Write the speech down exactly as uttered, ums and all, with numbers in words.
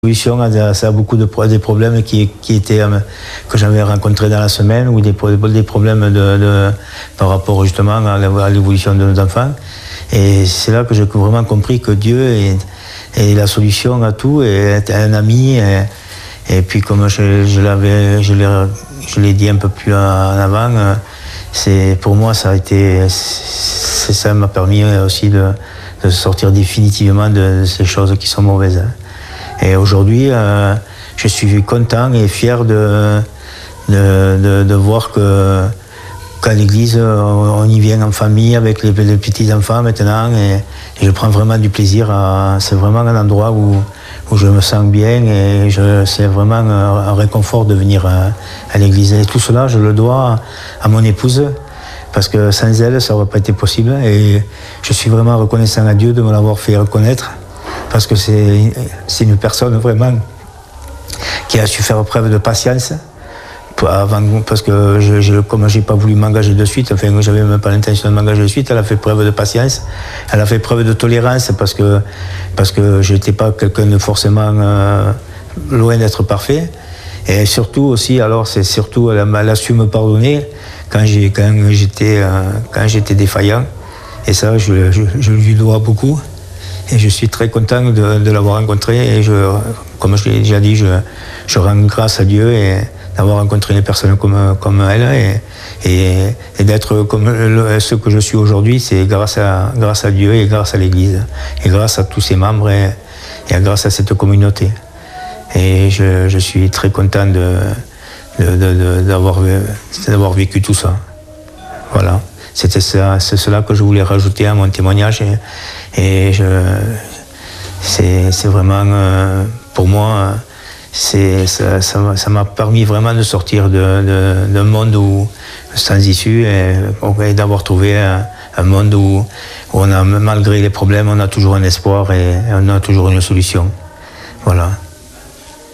Solution à, ça a beaucoup de des problèmes qui, qui étaient, que j'avais rencontrés dans la semaine, ou des, des problèmes de, de, par rapport justement à l'évolution de nos enfants. Et c'est là que j'ai vraiment compris que Dieu est, est la solution à tout, et est un ami. Et, et puis comme je, je l'avais, je l'ai, je l'ai dit un peu plus en avant, c'est, pour moi ça a été, c'est, ça m'a permis aussi de, de sortir définitivement de, de ces choses qui sont mauvaises. Et aujourd'hui, euh, je suis content et fier de, de, de, de voir que, qu'à l'église, on y vient en famille avec les, les petits-enfants maintenant, et, et je prends vraiment du plaisir. À, c'est vraiment un endroit où, où je me sens bien, et je, c'est vraiment un, un réconfort de venir à, à l'église. Et tout cela, je le dois à mon épouse, parce que sans elle, ça n'aurait pas été possible. Et je suis vraiment reconnaissant à Dieu de me l'avoir fait reconnaître, parce que c'est, c'est une personne vraiment qui a su faire preuve de patience. Avant, parce que je, je, comme je n'ai pas voulu m'engager de suite, enfin je n'avais même pas l'intention de m'engager de suite, elle a fait preuve de patience, elle a fait preuve de tolérance, parce que, parce que je n'étais pas quelqu'un de forcément euh, loin d'être parfait. Et surtout aussi, alors c'est surtout, elle a, elle a su me pardonner quand, j'ai, quand, j'étais, euh, quand j'étais défaillant. Et ça, je, je, je lui dois beaucoup. Et je suis très content de, de l'avoir rencontré. Et je, comme je l'ai déjà dit, je, je rends grâce à Dieu et d'avoir rencontré des personnes comme, comme elle. Et, et, et d'être comme le, ce que je suis aujourd'hui, c'est grâce à, grâce à Dieu et grâce à l'Église. Et grâce à tous ses membres et, et grâce à cette communauté. Et je, je suis très content de, de, de, de, d'avoir, d'avoir vécu tout ça. Voilà. C'était ça, c'est cela que je voulais rajouter à mon témoignage. Et, et je, c'est, c'est vraiment, euh, pour moi, c'est, ça, ça, ça m'a permis vraiment de sortir de, de, d'un monde où, sans issue, et, et d'avoir trouvé un, un monde où, où on a, malgré les problèmes, on a toujours un espoir et on a toujours une solution. Voilà.